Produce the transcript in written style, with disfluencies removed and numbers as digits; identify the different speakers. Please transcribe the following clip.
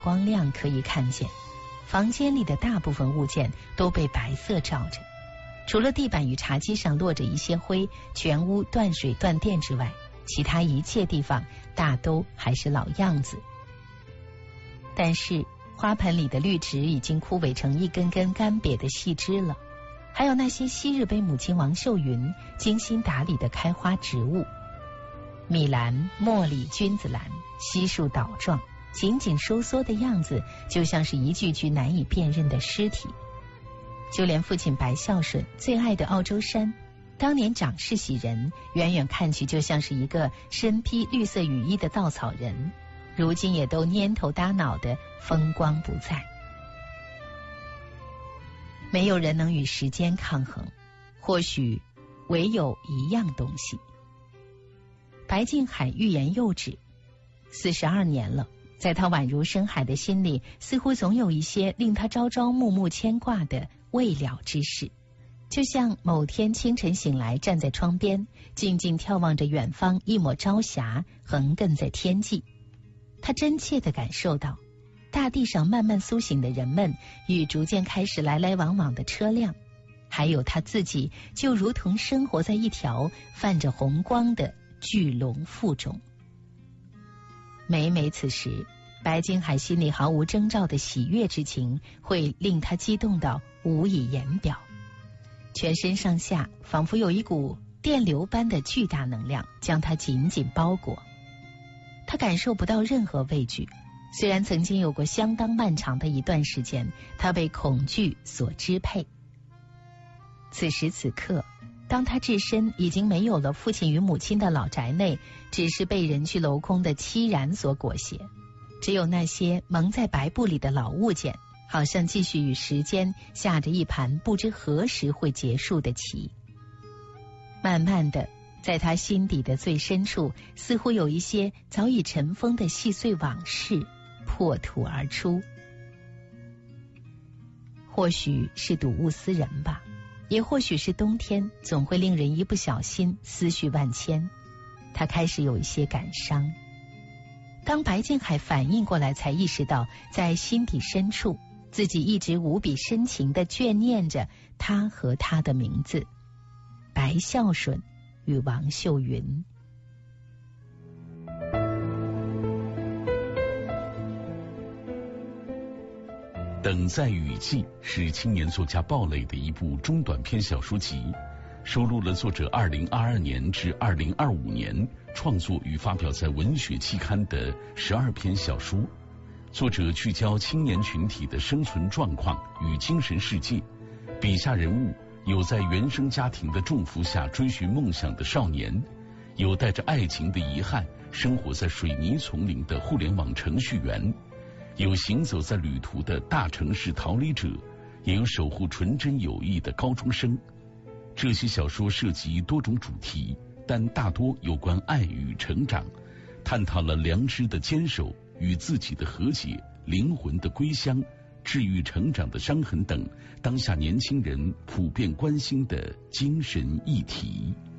Speaker 1: 光亮可以看见，房间里的大部分物件都被白色照着，除了地板与茶几上落着一些灰，全屋断水断电之外，其他一切地方大都还是老样子。但是花盆里的绿植已经枯萎成一根根干瘪的细枝了，还有那些昔日被母亲王秀云精心打理的开花植物，米兰、茉莉、君子兰悉数倒状，紧紧收缩的样子就像是一具具难以辨认的尸体。就连父亲白孝顺最爱的澳洲山，当年长势喜人，远远看去就像是一个身披绿色雨衣的稻草人，如今也都蔫头耷脑的风光不再。没有人能与时间抗衡，或许唯有一样东西。白敬海欲言又止，42年了，在他宛如深海的心里，似乎总有一些令他朝朝暮暮牵挂的未了之事。就像某天清晨醒来，站在窗边，静静眺望着远方一抹朝霞横亘在天际，他真切地感受到大地上慢慢苏醒的人们与逐渐开始来来往往的车辆，还有他自己就如同生活在一条泛着红光的巨龙腹中。每每此时，白敬海心里毫无征兆的喜悦之情会令他激动到无以言表，全身上下仿佛有一股电流般的巨大能量将他紧紧包裹。他感受不到任何畏惧，虽然曾经有过相当漫长的一段时间，他被恐惧所支配。此时此刻，当他置身已经没有了父亲与母亲的老宅内，只是被人去楼空的凄然所裹挟，只有那些蒙在白布里的老物件，好像继续与时间下着一盘不知何时会结束的棋。慢慢的，在他心底的最深处，似乎有一些早已尘封的细碎往事破土而出。或许是睹物思人吧，也或许是冬天总会令人一不小心思绪万千，他开始有一些感伤。当白敬海反应过来，才意识到在心底深处，自己一直无比深情地眷念着他和他的名字，白孝顺与王秀云。
Speaker 2: 等在雨季是青年作家鲍蕾的一部中短篇小说集，收录了作者2022年至2025年创作与发表在文学期刊的12篇小说。作者聚焦青年群体的生存状况与精神世界，笔下人物有在原生家庭的重负下追寻梦想的少年，有带着爱情的遗憾生活在水泥丛林的互联网程序员，有行走在旅途的大城市逃离者，也有守护纯真友谊的高中生。这些小说涉及多种主题，但大多有关爱与成长，探讨了良知的坚守与自己的和解、灵魂的归乡、治愈成长的伤痕等当下年轻人普遍关心的精神议题。